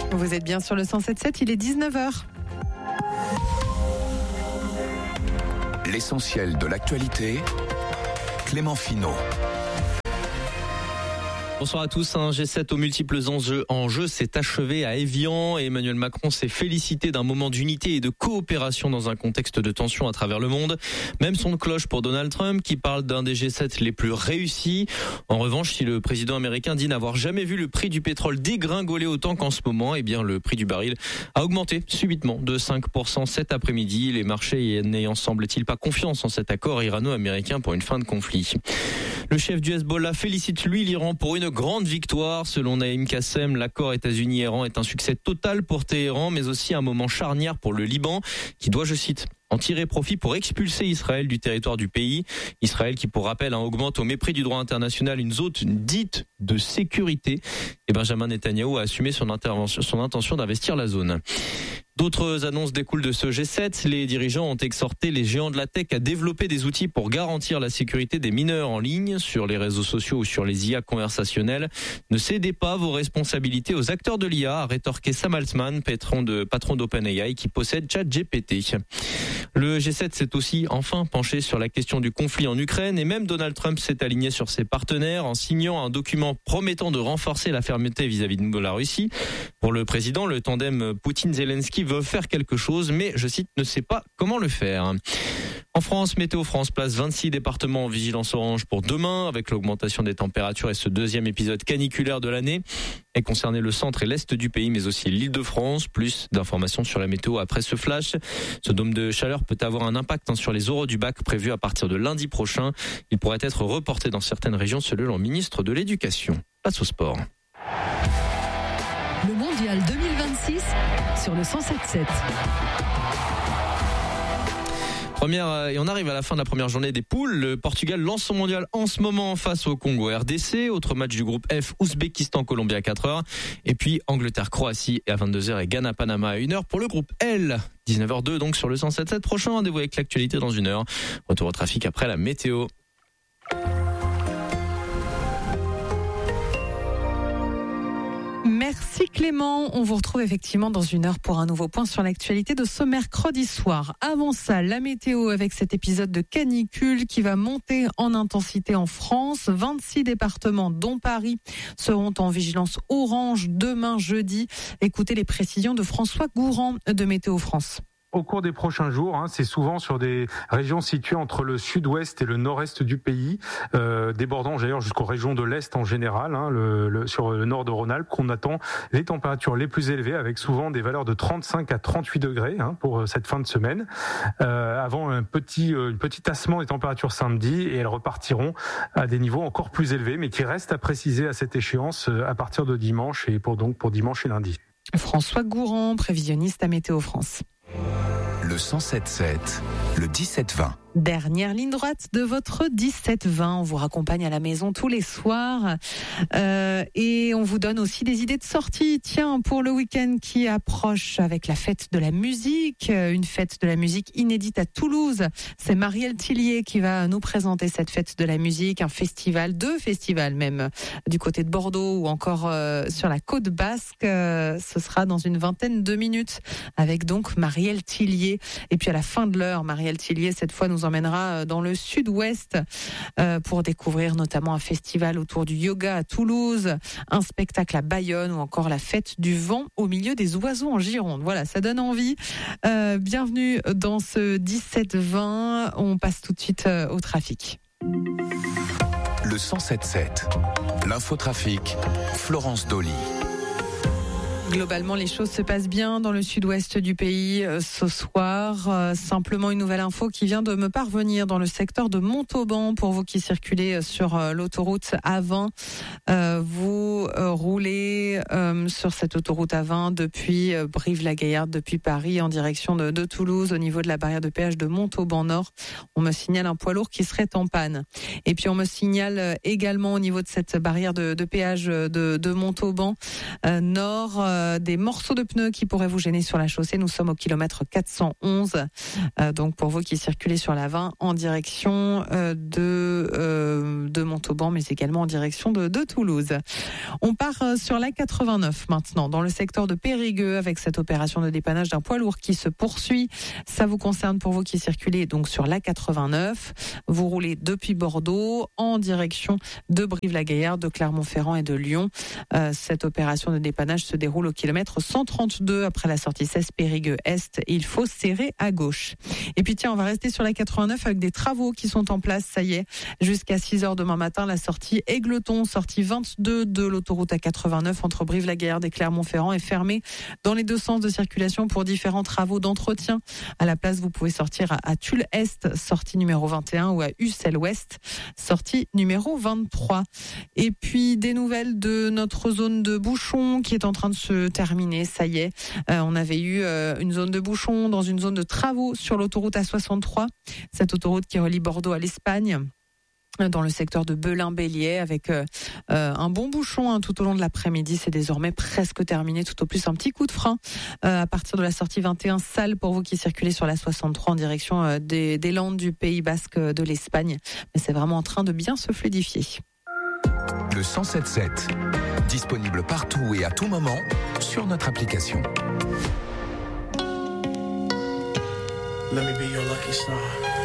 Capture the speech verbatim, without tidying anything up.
Vous êtes bien sur le cent sept sept, il est dix-neuf heures. L'essentiel de l'actualité, Clément Finot. Bonsoir à tous. Un G sept aux multiples enjeux, enjeux s'est achevé à Évian et Emmanuel Macron s'est félicité d'un moment d'unité et de coopération dans un contexte de tension à travers le monde. Même son de cloche pour Donald Trump qui parle d'un des G sept les plus réussis. En revanche, si le président américain dit n'avoir jamais vu le prix du pétrole dégringoler autant qu'en ce moment, eh bien le prix du baril a augmenté subitement de cinq pour cent cet après-midi. Les marchés n'ayant semble-t-il pas confiance en cet accord irano-américain pour une fin de conflit. Le chef du Hezbollah félicite lui l'Iran pour une grande victoire. Selon Naïm Kassem, l'accord États-Unis-Iran est un succès total pour Téhéran, mais aussi un moment charnière pour le Liban, qui doit, je cite, en tirer profit pour expulser Israël du territoire du pays. Israël qui, pour rappel, hein, augmente au mépris du droit international une zone dite de sécurité. Et Benjamin Netanyahou a assumé son intervention, son intention d'investir la zone. D'autres annonces découlent de ce G sept. Les dirigeants ont exhorté les géants de la tech à développer des outils pour garantir la sécurité des mineurs en ligne, sur les réseaux sociaux ou sur les I A conversationnels. Ne cédez pas vos responsabilités aux acteurs de l'I A, a rétorqué Sam Altman, patron de, patron d'OpenAI, qui possède ChatGPT. Le G sept s'est aussi enfin penché sur la question du conflit en Ukraine et même Donald Trump s'est aligné sur ses partenaires en signant un document promettant de renforcer la fermeté vis-à-vis de la Russie. Pour le président, le tandem Poutine-Zelensky veut faire quelque chose, mais, je cite, ne sait pas comment le faire. En France, Météo France place vingt-six départements en vigilance orange pour demain, avec l'augmentation des températures et ce deuxième épisode caniculaire de l'année. Et concerné le centre et l'est du pays, mais aussi l'Île-de-France. Plus d'informations sur la météo après ce flash. Ce dôme de chaleur peut avoir un impact sur les oraux du bac prévus à partir de lundi prochain. Il pourrait être reporté dans certaines régions selon le ministre de l'Éducation. Place au sport. Le mondial deux mille vingt-six sur le cent sept sept. Première, et on arrive à la fin de la première journée des poules. Le Portugal lance son mondial en ce moment face au Congo R D C. Autre match du groupe F, Ouzbékistan-Colombie à quatre heures. Et puis Angleterre-Croatie à vingt-deux heures et Ghana-Panama à une heure pour le groupe L. dix-neuf heures deux donc sur le cent sept sept. Prochain rendez-vous avec l'actualité dans une heure. Retour au trafic après la météo. Merci Clément, on vous retrouve effectivement dans une heure pour un nouveau point sur l'actualité de ce mercredi soir. Avant ça, la météo avec cet épisode de canicule qui va monter en intensité en France. vingt-six départements dont Paris seront en vigilance orange demain jeudi. Écoutez les précisions de François Gourand de Météo France. Au cours des prochains jours, hein, c'est souvent sur des régions situées entre le sud-ouest et le nord-est du pays, euh, débordant d'ailleurs jusqu'aux régions de l'est en général, hein, le, le, sur le nord de Rhône-Alpes, qu'on attend les températures les plus élevées, avec souvent des valeurs de trente-cinq à trente-huit degrés hein, pour cette fin de semaine, euh, avant un petit, euh, un petit tassement des températures samedi, et elles repartiront à des niveaux encore plus élevés, mais qui restent à préciser à cette échéance euh, à partir de dimanche, et pour donc pour dimanche et lundi. François Gourand, prévisionniste à Météo France. Le cent sept sept, le dix-sept vingt. Dernière ligne droite de votre dix-sept vingt. On vous raccompagne à la maison tous les soirs euh, et on vous donne aussi des idées de sortie. Tiens, pour le week-end qui approche avec la fête de la musique, une fête de la musique inédite à Toulouse. C'est Marielle Tillier qui va nous présenter cette fête de la musique, un festival, deux festivals même, du côté de Bordeaux ou encore euh, sur la côte basque. Euh, ce sera dans une vingtaine de minutes avec donc Marielle Tillier. Et puis à la fin de l'heure, Marielle Tillier, cette fois, nous emmènera dans le sud-ouest euh, pour découvrir notamment un festival autour du yoga à Toulouse, un spectacle à Bayonne ou encore la fête du vent au milieu des oiseaux en Gironde. Voilà, ça donne envie. Euh, bienvenue dans ce dix-sept vingt. On passe tout de suite euh, au trafic. Le cent sept sept, l'infotrafic, Florence Dolly. Globalement, les choses se passent bien dans le sud-ouest du pays euh, ce soir. Euh, simplement une nouvelle info qui vient de me parvenir dans le secteur de Montauban. Pour vous qui circulez sur euh, l'autoroute A vingt, euh, vous euh, roulez euh, sur cette autoroute A vingt depuis euh, Brive-la-Gaillarde, depuis Paris en direction de, de Toulouse, au niveau de la barrière de péage de Montauban Nord. On me signale un poids lourd qui serait en panne. Et puis on me signale également au niveau de cette barrière de, de péage de, de Montauban euh, Nord, euh, des morceaux de pneus qui pourraient vous gêner sur la chaussée. Nous sommes au kilomètre quatre cent onze. Euh, donc pour vous qui circulez sur la vingt en direction euh, de de, euh, de Montauban, mais également en direction de, de Toulouse. On part sur la quatre-vingt-neuf maintenant, dans le secteur de Périgueux, avec cette opération de dépannage d'un poids lourd qui se poursuit. Ça vous concerne pour vous qui circulez donc sur la quatre-vingt-neuf. Vous roulez depuis Bordeaux en direction de Brive-la-Gaillarde, de Clermont-Ferrand et de Lyon. Euh, cette opération de dépannage se déroule au kilomètre cent trente-deux après la sortie seize Périgueux-Est. Il faut serrer à gauche. Et puis tiens, on va rester sur la quatre-vingt-neuf avec des travaux qui sont en place. Ça y est, jusqu'à six heures demain matin, la sortie Égleton, sortie vingt-deux de l'autoroute A quatre-vingt-neuf entre Brive-la-Gaillarde et Clermont-Ferrand est fermée dans les deux sens de circulation pour différents travaux d'entretien. À la place, vous pouvez sortir à, à Tulle-Est, sortie numéro vingt et un, ou à Ussel-Ouest, sortie numéro vingt-trois. Et puis des nouvelles de notre zone de bouchon qui est en train de se terminer. Ça y est, euh, on avait eu euh, une zone de bouchon dans une zone de travaux sur l'autoroute A soixante-trois, cette autoroute qui relie Bordeaux à l'Espagne, dans le secteur de Belin-Bélier, avec euh, un bon bouchon hein, tout au long de l'après-midi. C'est désormais presque terminé, tout au plus un petit coup de frein euh, à partir de la sortie vingt et un, salle pour vous qui circulez sur la soixante-trois en direction euh, des, des Landes, du Pays Basque, de l'Espagne. Mais c'est vraiment en train de bien se fluidifier. Le cent sept sept, disponible partout et à tout moment sur notre application. Let me be your lucky star.